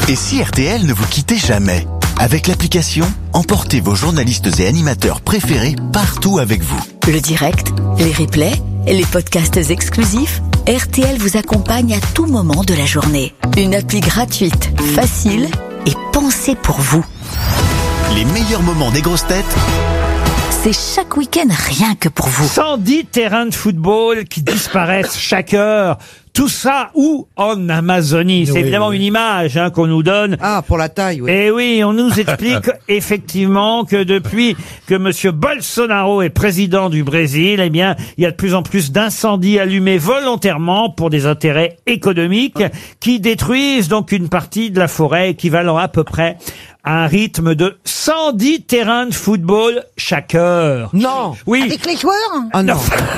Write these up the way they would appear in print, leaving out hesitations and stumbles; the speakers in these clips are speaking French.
Et si RTL ne vous quittait jamais? Avec l'application, emportez vos journalistes et animateurs préférés partout avec vous. Le direct, les replays, les podcasts exclusifs, RTL vous accompagne à tout moment de la journée. Une appli gratuite, facile et pensée pour vous. Les meilleurs moments des grosses têtes, c'est chaque week-end rien que pour vous. 110 terrains de football qui disparaissent chaque heure. Tout ça où? En Amazonie. C'est évidemment une image qu'on nous donne. Ah, pour la taille, oui. Et oui, on nous explique effectivement que depuis que monsieur Bolsonaro est président du Brésil, eh bien, il y a de plus en plus d'incendies allumés volontairement pour des intérêts économiques qui détruisent donc une partie de la forêt équivalent à peu près à un rythme de 110 terrains de football chaque heure. Non. Oui. Avec les joueurs? Ah non.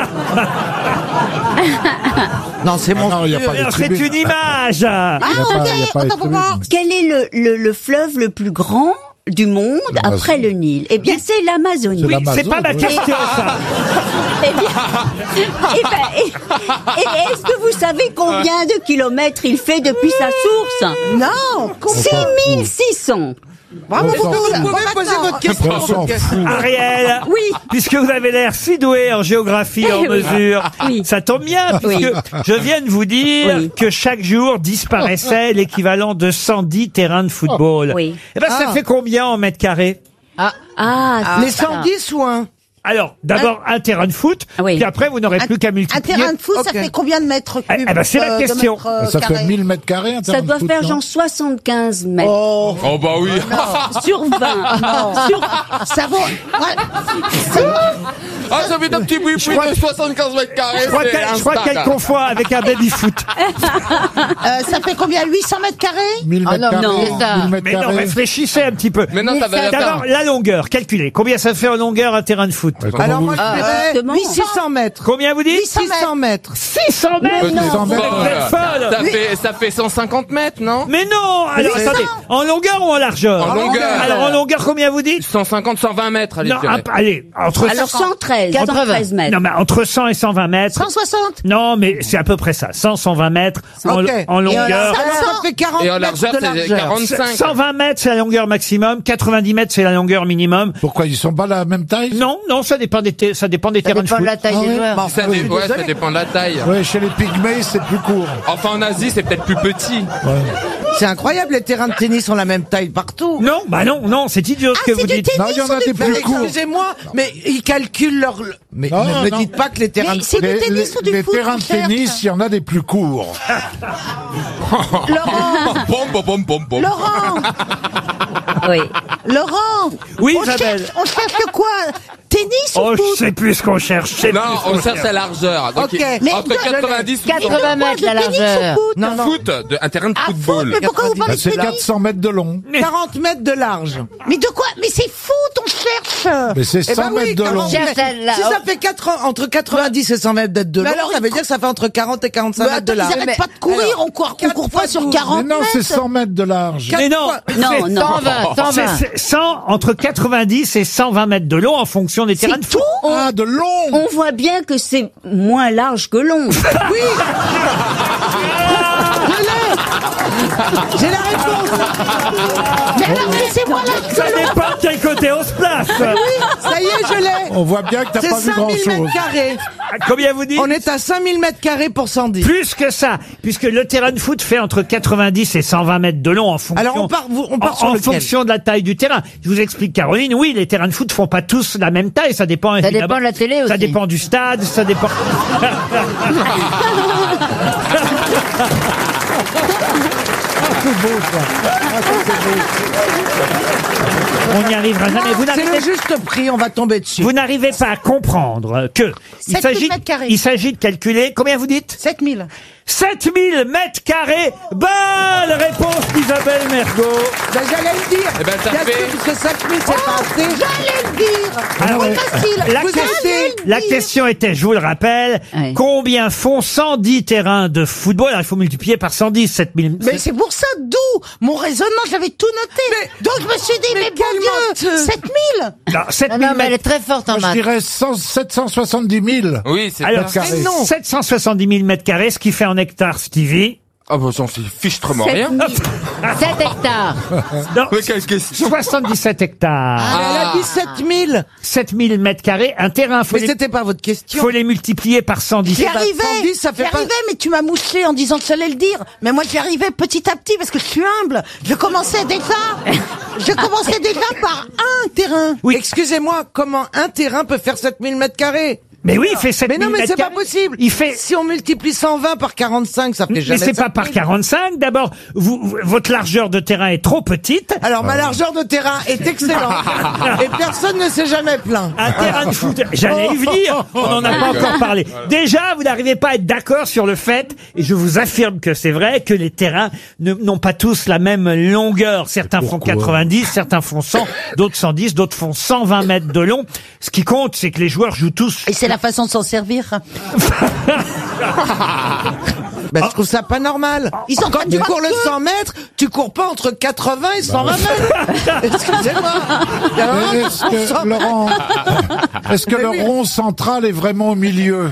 Non, c'est mon. C'est une image. Quel est le fleuve le plus grand du monde après le Nil? Eh bien, c'est l'Amazonie. Oui, c'est pas ma question, ça. Est-ce que vous savez combien de kilomètres il fait depuis sa source? Non. 6600. Bravo, vous pouvez poser votre question. Ariel, oui, puisque vous avez l'air si doué en géographie et en mesure, ça tombe bien, puisque je viens de vous dire que chaque jour disparaissait l'équivalent de 110 terrains de football. Oui. Eh ben, ça fait combien en mètres carrés? Les 110 ou un? Alors, d'abord, un terrain de foot, puis après, vous n'aurez plus qu'à multiplier. Un terrain de foot, ça fait combien de mètres cubes? Eh ben, c'est la question. Ça fait 1000 mètres carrés, un terrain ça doit de foot, faire non genre 75 mètres. Oh bah oui. Sur 20. Ça vaut... Ah, ça fait un petit bruit de 75 mètres carrés. Je crois qu'elle confond avec un baby-foot. ça fait combien? 800 mètres carrés? 1000 mètres carrés. non, 1000 mètres Mais non, carrés. réfléchissez un petit peu. Mais non, ça va D'abord, la longueur, calculez. Combien ça fait en longueur un terrain de foot? Alors moi, je dirais justement. 600 mètres. Combien vous dites? 600 mètres. 600 mètres? 600 mètres. Vous êtes folle. Ça fait 150 mètres, non? Mais non! Alors, attendez. En longueur ou en largeur? En longueur. Alors, en longueur, combien vous dites? 150, 120 mètres, allez, Non, je dirais. allez, entre Alors 113 mètres. Non, mais entre 100 et 120 mètres. 160? Non, mais c'est à peu près ça. 120 mètres en longueur. Alors, ça fait 40 Et en mètres largeur, de c'est largeur. 45. 120 mètres, c'est la longueur maximum. 90 mètres, c'est la longueur minimum. Pourquoi ils sont pas la même taille? Non, ça dépend des terrains de foot. taille des joueurs. Ça dépend de la taille. Ouais, chez les pygmées, c'est plus court. Enfin, en Asie, c'est peut-être plus petit. C'est incroyable, les terrains de tennis ont la même taille partout. Non, non, c'est idiot ce que vous dites. Non, il y en a des Mais plus courts. excusez-moi, mais ils calculent leur... Mais Non, ne me non. dites pas que les terrains de... C'est du tennis ou du Les foot? terrains de tennis, il y en a des plus courts. Laurent, Oui. Laurent. Oui, on Isabelle. cherche quoi? Tennis Oh, ou je foot? sais plus ce qu'on cherche. Non, on cherche la largeur. Donc, Ok. Mais entre 90 ou 80 mètres la largeur. Non, non. foot, un terrain de football. Mais pourquoi vous parlez de C'est tennis? 400 mètres de long. 40 mètres de large. Mais de quoi? Mais c'est foot, on cherche. Mais c'est 100 mètres de long. 40 mètres. Si ça fait entre 90 et 100 mètres de long, alors, ça veut dire que ça fait entre 40 et 45 Mais mètres de attends, large. ils arrêtent pas de courir, Alors, on court pas sur 40 Mais non, mètres. c'est 100 mètres de large. Mais non, Non, non. 120. c'est 100 entre 90 et 120 mètres de long en fonction des terrains de foot. Ah, de long. On voit bien que c'est moins large que long. J'ai la réponse. Mais alors, laissez-moi là. Ça dépend de quel côté on se place. Ça y est, je l'ai. On voit bien que t'as C'est pas vu 5000 grand-chose. mètres carrés. Combien vous dites? On est à 5000 mètres carrés pour 110. Plus que ça, puisque le terrain de foot fait entre 90 et 120 mètres de long en fonction. Alors on part sur en lequel? fonction de la taille du terrain. Je vous explique, Caroline. Oui, les terrains de foot font pas tous la même taille. Ça dépend. Ça évidemment. dépend de la télé aussi. Ça dépend du stade. Ça dépend. C'est beau, ça. Ah, ça, c'est beau. On n'y arrivera jamais. C'est le juste prix, on va tomber dessus. Vous n'arrivez pas à comprendre que 7000 mètres carrés. il s'agit de calculer. Combien vous dites? 7000. 7000 mètres carrés. Bonne réponse d'Isabelle Mergo. Ben, j'allais le dire. Eh ben, ça Bien fait- sûr, puisque 5000 c'est pas assez. J'allais le dire. Alors, C'est facile. La, Vous question, allez le la dire. question était, je vous le rappelle, Oui. combien font 110 terrains de football? Alors, il faut multiplier par 110, 7000. Mais c'est pour ça, d'où mon raisonnement, j'avais tout noté. Donc je me suis dit, mais bon Dieu, 7000. Non, 7000 Non, mais elle est mètres. très forte en Moi, je maths. dirais 770 000. Oui, c'est Alors, mètres carrés. 770 000 mètres carrés, ce qui fait en hectares, Stevie. Ah bah j'en sais fichtrement rien. 7 hectares. Non, Mais quelle question. 77 hectares. Elle a dit 7000. 7000 mètres carrés, un terrain. Mais c'était pas votre question. Faut les multiplier par 110. J'y arrivais, 110, ça fait j'y pas- arrivais, mais tu m'as mouché en disant que j'allais le dire. Mais moi, j'y arrivais petit à petit parce que je suis humble. Je commençais déjà par un terrain. Oui. Excusez-moi, comment un terrain peut faire 7000 mètres carrés? Mais oui, il fait 7000 Mais non, mais mètres c'est pas carrés. possible. Il fait... Si on multiplie 120 par 45, ça fait jamais Mais c'est pas 7000. par 45. D'abord, votre largeur de terrain est trop petite. Alors, ma largeur de terrain est excellente. Et personne ne s'est jamais plaint. Un terrain de foot, j'allais y venir, on n'en a pas encore parlé. Déjà, vous n'arrivez pas à être d'accord sur le fait, et je vous affirme que c'est vrai, que les terrains n'ont pas tous la même longueur. Certains font 90, certains font 100, d'autres 110, d'autres font 120 mètres de long. Ce qui compte, c'est que les joueurs jouent tous. Et c'est la façon de s'en servir. Ben, je trouve ça pas normal. Ils sont Quand pas tu du cours le tout. 100 mètres, tu cours pas entre 80 et 120 mètres. Excusez-moi. Il y a un moment, Est-ce que, 100 mètres. Laurent, est-ce que le rond central est vraiment au milieu?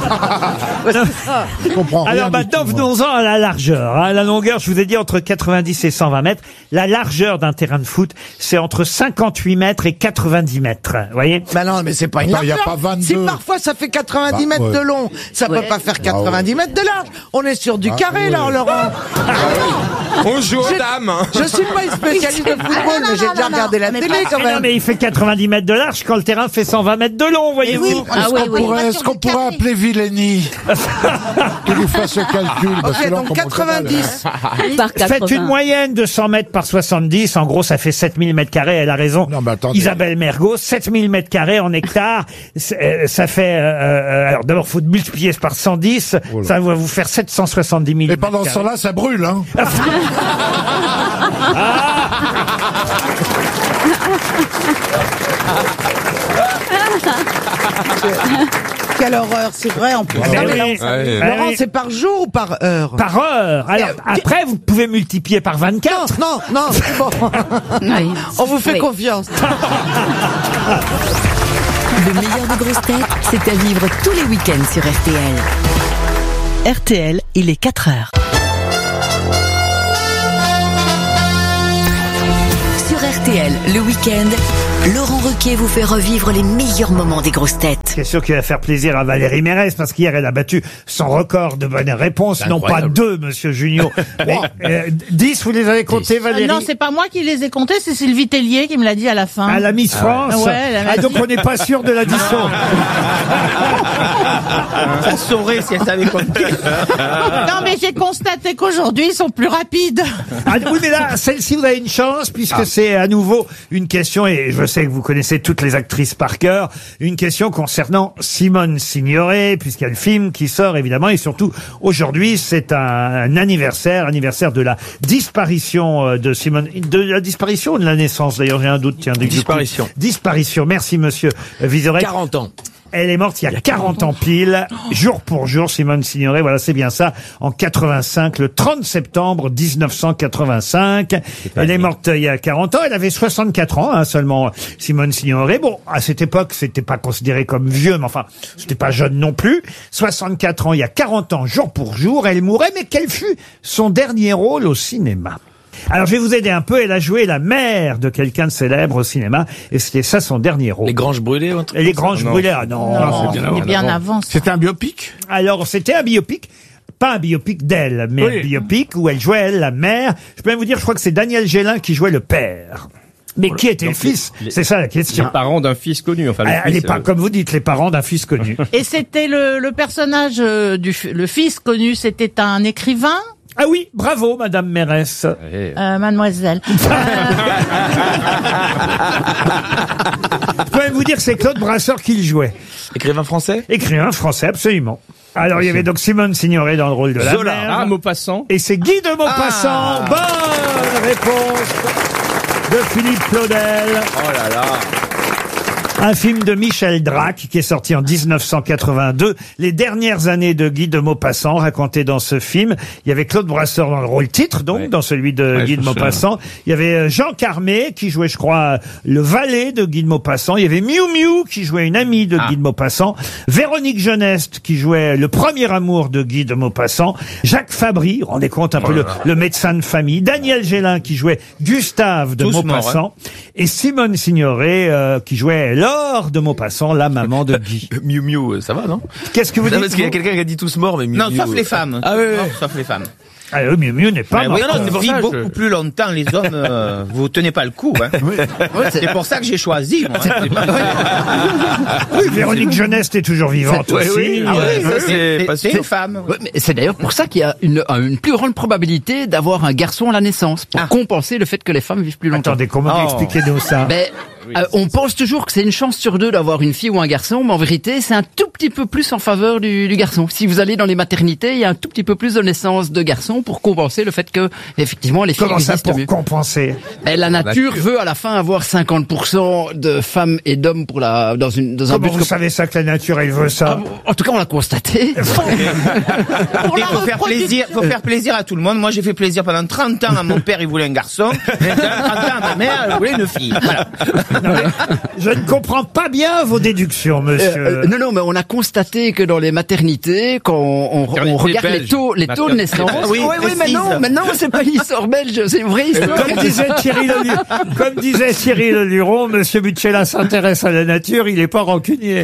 Je comprends rien Alors du maintenant, tout, moi. venons-en à la largeur. Hein. La longueur, je vous ai dit, entre 90 et 120 mètres. La largeur d'un terrain de foot, c'est entre 58 mètres et 90 mètres. Vous voyez? Bah non, mais c'est pas une Attends, y a largeur. pas 22. Si parfois ça fait 90 mètres ouais. de long, ça peut pas faire 90 mètres de large. On est sur du carré, ouais. là, Laurent. On joue aux dames. Je suis pas une spécialiste de football, mais j'ai déjà regardé la télé quand Mais non, même. mais il fait 90 mètres de large quand le terrain fait 120 mètres de long, voyez-vous. oui. Ah oui, oui. Est-ce qu'on pourrait appeler Villeni qui nous fasse le calcul parce que Ok, là, on donc commence à mal. 90. Par 80. Faites une moyenne de 100 mètres par 70. En gros, ça fait 7000 mètres carrés. Elle a raison. Non, mais attendez. Isabelle Mergo, 7000 mètres carrés en hectares. Ça fait, alors d'abord, faut multiplier par 110. Oh là. Ça va vous faire 770 000 Et mètres pendant ce carrés. temps-là, ça brûle, hein. Quelle horreur, c'est vrai en plus. Ah, Non, mais mais oui. non, Ouais. Ah Laurent, oui. c'est par jour ou par heure? Par heure. Alors, après, vous pouvez multiplier par 24. Non, non, c'est bon. Oui. On vous fait Oui. confiance. Le meilleur des grosses têtes, c'est à vivre tous les week-ends sur RTL. RTL, il est 4 heures. Sur RTL, le week-end, Laurent Ruquier vous fait revivre les meilleurs moments des grosses têtes. Question qui va faire plaisir à Valérie Mérès, parce qu'hier, elle a battu son record de bonnes réponses. Non pas 2, monsieur Junio, mais 10, vous les avez comptés, Valérie? Non, c'est pas moi qui les ai comptés, c'est Sylvie Tellier qui me l'a dit à la fin. À la Miss France. Ouais, la Ah, donc on n'est pas sûr de l'addition. Ça saurait si elle savait compter. Non, mais j'ai constaté qu'aujourd'hui, ils sont plus rapides. Ah, oui, mais là, celle-ci, vous avez une chance, puisque c'est à nouveau une question, et je sais que vous connaissez toutes les actrices par cœur, une question concernant Simone Signoret, puisqu'il y a le film qui sort, évidemment, et surtout, aujourd'hui, c'est un anniversaire de la disparition de Simone, de la disparition ou de la naissance, d'ailleurs, j'ai un doute, tiens. Disparition. Disparition, merci, monsieur Vizorek. 40 ans. Elle est morte il y a 40 ans pile, jour pour jour, Simone Signoret, voilà, c'est bien ça, en 85, le 30 septembre 1985. Elle est morte il y a 40 ans, elle avait 64 ans, hein, seulement, Simone Signoret. Bon, à cette époque, c'était pas considéré comme vieux, mais enfin, c'était pas jeune non plus. 64 ans, il y a 40 ans, jour pour jour, elle mourait, mais quel fut son dernier rôle au cinéma? Alors, je vais vous aider un peu. Elle a joué la mère de quelqu'un de célèbre au cinéma, et c'était ça son dernier rôle. Les Granges brûlées ou un truc Et les comme ça Granges Non. brûlées, ah non. Non, c'est bien avant. ça. C'était un biopic? Alors, c'était un biopic. Pas un biopic d'elle, mais un biopic où elle jouait, elle, la mère. Je peux même vous dire, je crois que c'est Daniel Gélin qui jouait le père. Mais qui était le fils? C'est ça la question. Les parents d'un fils connu, enfin. Elle n'est pas, comme vous dites, les parents d'un fils connu. Et c'était le personnage le fils connu, c'était un écrivain, Ah oui, bravo, Madame Mérès. mademoiselle. Je peux même vous dire que c'est Claude Brasseur qui le jouait. Écrivain français Écrivain français, absolument. Alors, il y avait donc Simone Signoret dans le rôle de la Zola. mère. Ah, Maupassant. Et c'est Guy de Maupassant. Bonne réponse de Philippe Claudel. Oh là là. Un film de Michel Drac qui est sorti en 1982. Les dernières années de Guy de Maupassant racontées dans ce film. Il y avait Claude Brasseur dans le rôle titre, donc, dans celui de Guy de Maupassant. Il y avait Jean Carmé qui jouait, je crois, le valet de Guy de Maupassant. Il y avait Miou Miou qui jouait une amie de Guy de Maupassant. Véronique Jeuneste qui jouait le premier amour de Guy de Maupassant. Jacques Fabry, rendez compte un peu le médecin de famille. Daniel Gélin qui jouait Gustave de Maupassant. Et Simone Signoret qui jouait Laure de Maupassant, la maman de Guy. Miu Miu, ça va, non? Qu'est-ce que vous dites? Parce qu'il y a quelqu'un qui a dit tous morts, mais Miu Non, Miu, sauf les femmes. Ah oui, oui. Non, sauf les femmes. Ah, Miu Miu n'est pas mort. Oui, non, on vit beaucoup plus longtemps, les hommes, vous tenez pas le coup, hein. C'est pour ça que j'ai choisi, moi. Oui, Véronique Jeuneste est toujours vivante aussi. Ah oui, c'est une femme. Ouais, mais c'est d'ailleurs pour ça qu'il y a une plus grande probabilité d'avoir un garçon à la naissance, pour compenser le fait que les femmes vivent plus longtemps. Attendez, comment vous expliquez-nous ça? On pense toujours que c'est une chance sur deux d'avoir une fille ou un garçon, mais en vérité, c'est un tout petit peu plus en faveur du garçon. Si vous allez dans les maternités, il y a un tout petit peu plus de naissance de garçons pour compenser le fait que, effectivement, les filles existent mieux. mieux. Comment ça pour compenser? La nature veut à la fin avoir 50% de femmes et d'hommes dans un but. Comment vous savez ça, que la nature, elle veut ça? En tout cas, on l'a constaté. Il faut faire plaisir à tout le monde. Moi, j'ai fait plaisir pendant 30 ans à mon père, il voulait un garçon. 30 ans à ma mère, elle voulait une fille. Voilà. Non, je ne comprends pas bien vos déductions, monsieur. Non, mais on a constaté que dans les maternités, quand on regarde les taux de naissance. Oui, mais non, c'est pas l'histoire belge, c'est une vraie histoire. Comme disait Thierry Leluron, monsieur Bucella s'intéresse à la nature, il est pas rancunier.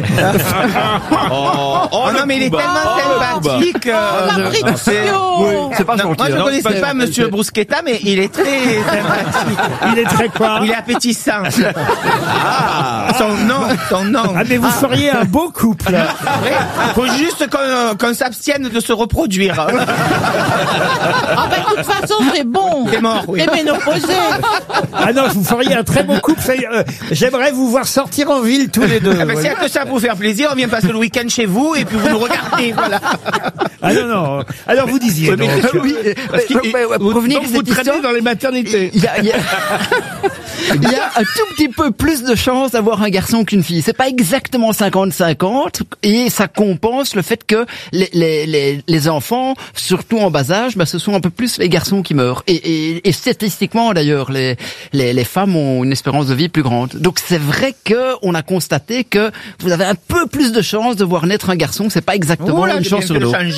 Non, mais il est tellement sympathique. C'est pas gentil. Moi, je ne connaissais pas monsieur Bruschetta, mais il est très sympathique. Il est très quoi? Il est appétissant. Son nom. Ah, mais vous feriez un beau couple. Faut juste qu'on s'abstienne de se reproduire. De toute façon, c'est bon. C'est mort, oui. Et ménopausé. Ah non, vous feriez un très beau couple. J'aimerais vous voir sortir en ville tous les deux. C'est que ça pour vous faire plaisir. On vient passer le week-end chez vous et puis vous nous regardez. Voilà. Ah non. Alors vous disiez. Pour revenir à cette histoire, dans les maternités. Il y a un tout petit peu plus de chance d'avoir un garçon qu'une fille. C'est pas exactement 50-50 et ça compense le fait que les enfants, surtout en bas âge, ce sont un peu plus les garçons qui meurent. Et statistiquement d'ailleurs, les femmes ont une espérance de vie plus grande. Donc c'est vrai que on a constaté que vous avez un peu plus de chance de voir naître un garçon. C'est pas exactement une chance sur l'autre.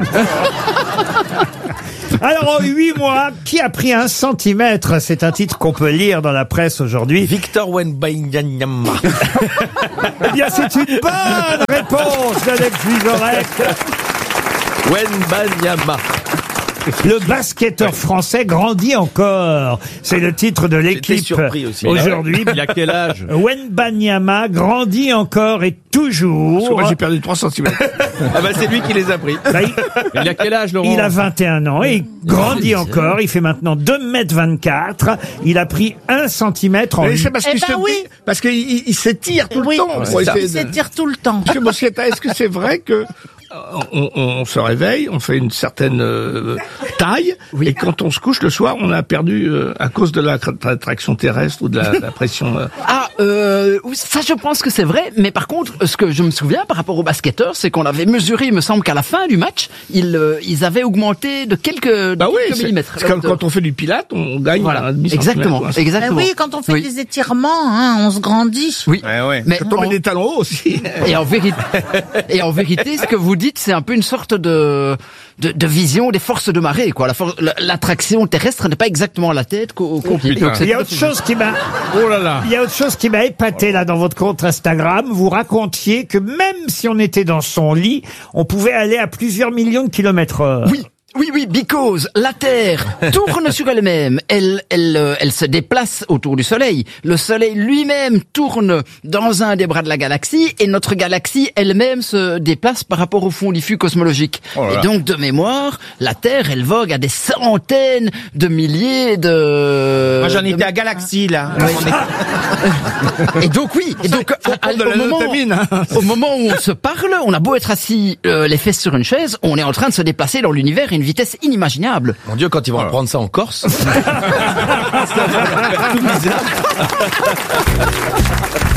Alors, en 8 mois, qui a pris 1 centimètre? C'est un titre qu'on peut lire dans la presse aujourd'hui. Victor Wembanyama. Eh bien, c'est une bonne réponse d'Alex Vizorek. Wembanyama. Le basketteur français grandit encore. C'est le titre de l'équipe aujourd'hui. Il a quel âge? Wembanyama grandit encore et toujours. Parce que moi, j'ai perdu 3 cm. C'est lui qui les a pris. Il a quel âge, Laurent? Il a 21 ans et il grandit encore. Il fait maintenant 2,24 m. Il a pris 1 cm en C'est parce qu'il s'étire tout le temps. Il s'étire tout le temps. Monsieur Mosqueta, est-ce que c'est vrai que on se réveille, on fait une certaine taille, et quand on se couche le soir, on a perdu à cause de l'attraction terrestre ou de la pression. Ça, je pense que c'est vrai. Mais par contre, ce que je me souviens par rapport aux basketteurs, c'est qu'on avait mesuré, il me semble qu'à la fin du match, ils avaient augmenté de quelques millimètres. C'est comme quand on fait du pilate, on gagne un demi-centimètre. Exactement. Oui, quand on fait des étirements, on se grandit. Oui. Mais quand on met des talons hauts aussi. Et en vérité, ce que vous dites, c'est un peu une sorte de vision des forces de marée, quoi. L'attraction terrestre n'est pas exactement à la tête qu'au pied. Il y a autre chose qui m'a, il y a autre chose qui m'a épaté là dans votre compte Instagram. Vous racontiez que même si on était dans son lit, on pouvait aller à plusieurs millions de kilomètres/heure. Oui, because la Terre tourne sur elle-même. Elle se déplace autour du Soleil. Le Soleil lui-même tourne dans un des bras de la galaxie et notre galaxie elle-même se déplace par rapport au fond diffus cosmologique. Et donc, de mémoire, la Terre, elle vogue à des centaines de milliers de... Moi, j'en étais à Galaxie, là. Et donc, au moment où on se parle, on a beau être assis les fesses sur une chaise, on est en train de se déplacer dans l'univers à une vitesse inimaginable. Mon Dieu, quand ils vont apprendre ça en Corse. C'est tout bizarre.